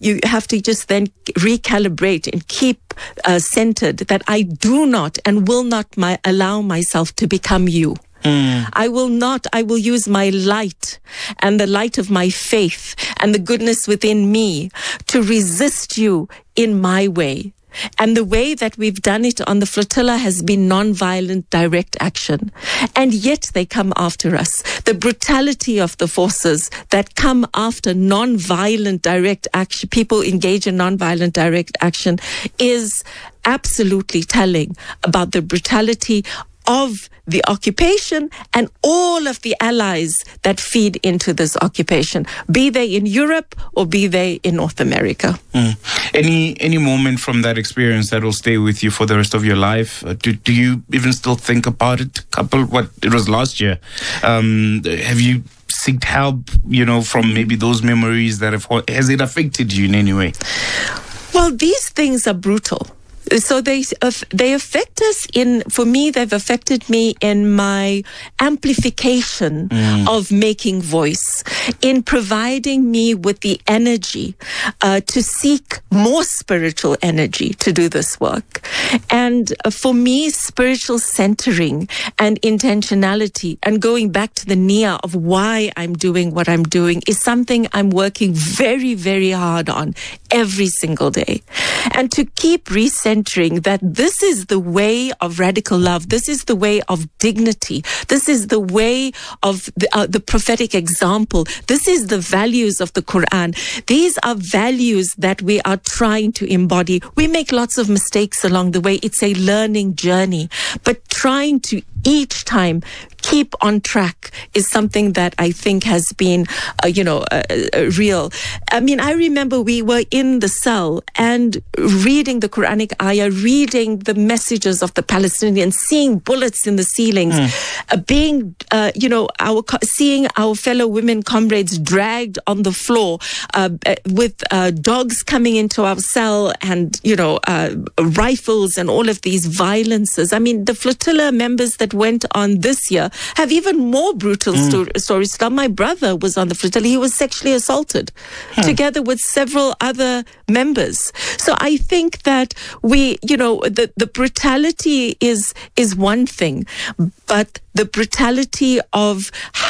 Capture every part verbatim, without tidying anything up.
you have to just then recalibrate and keep uh, centered that I do not and will not my, allow myself to become you. Mm. I will not, I will use my light and the light of my faith and the goodness within me to resist you in my way. And the way that we've done it on the flotilla has been non-violent direct action. And yet they come after us. The brutality of the forces that come after non-violent direct action, people engage in non-violent direct action, is absolutely telling about the brutality of the occupation and all of the allies that feed into this occupation, be they in Europe or be they in North America. Mm. Any any moment from that experience that will stay with you for the rest of your life? Uh, do, do you even still think about it? Couple, what it was last year. Um, have you sought help, you know, from maybe those memories that have, has it affected you in any way? Well, these things are brutal. So they they affect us in, for me, they've affected me in my amplification mm. of making voice, in providing me with the energy uh, to seek more spiritual energy to do this work. And uh, for me, spiritual centering and intentionality and going back to the nia of why I'm doing what I'm doing is something I'm working very, very hard on every single day. And to keep recentering that this is the way of radical love, this is the way of dignity, this is the way of the, uh, the prophetic example, this is the values of the Quran. These are values that we are trying to embody. We make lots of mistakes along the way. It's a learning journey, but trying to each time keep on track is something that I think has been, uh, you know, uh, uh, real. I mean, I remember we were in the cell and reading the Quranic ayah, reading the messages of the Palestinians, seeing bullets in the ceilings, mm. uh, being, uh, you know, our seeing our fellow women comrades dragged on the floor uh, with uh, dogs coming into our cell and, you know, uh, rifles and all of these violences. I mean, the flotilla members that went on this year have even more brutal mm. sto- stories. My brother was on the flotilla. He was sexually assaulted hmm. together with several other members. So I think that we, you know, the, the brutality is is one thing, but the brutality of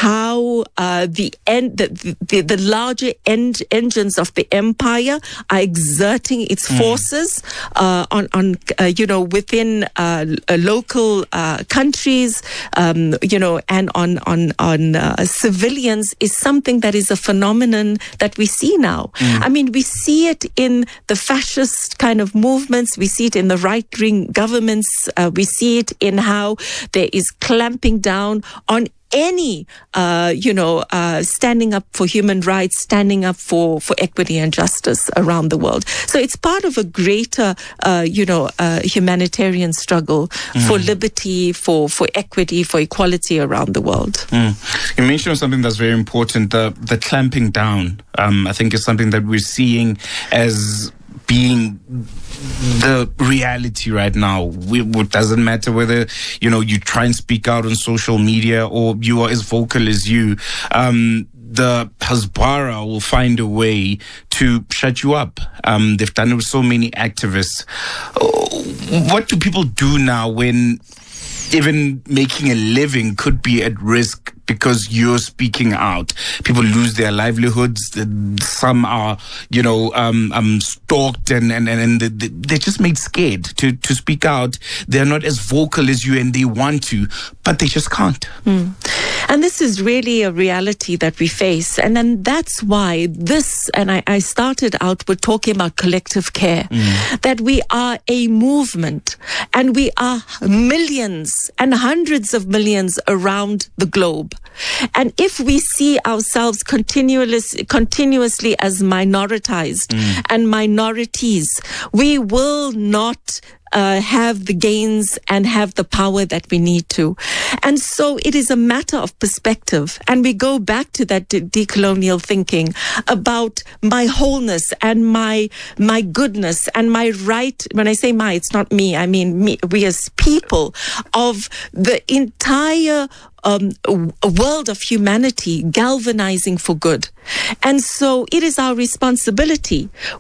how uh, the, en- the, the the larger en- engines of the empire are exerting its forces mm. uh, on on uh, you know within uh, uh, local uh, countries, um, you know, and on on on uh, civilians is something that is a phenomenon that we see now. Mm. I mean, we see it in the fascist kind of movements. We see it in the right-wing governments. Uh, we see it in how there is clamping down on any, uh, you know, uh, standing up for human rights, standing up for, for equity and justice around the world. So it's part of a greater, uh, you know, uh, humanitarian struggle mm. for liberty, for, for equity, for equality around the world. Mm. You mentioned something that's very important, the, the clamping down. Um, I think is something that we're seeing as being the reality right now. We, it doesn't matter whether, you know, you try and speak out on social media or you are as vocal as you. Um, the Hasbara will find a way to shut you up. Um, they've done it with so many activists. What do people do now when even making a living could be at risk because you're speaking out? People lose their livelihoods. Some are, you know, um, um, stalked and, and, and they're just made scared to, to speak out. They're not as vocal as you and they want to, but they just can't. Mm. And this is really a reality that we face. And then that's why this, and I, I started out with talking about collective care, mm. that we are a movement and we are millions and hundreds of millions around the globe. And if we see ourselves continuously, continuously as minoritized mm. and minorities, we will not Uh, have the gains and have the power that we need to. And so it is a matter of perspective. And we go back to that de- decolonial thinking about my wholeness and my my goodness and my right. When I say my, it's not me. I mean me, we as people of the entire Um, a world of humanity galvanizing for good. And so it is our responsibility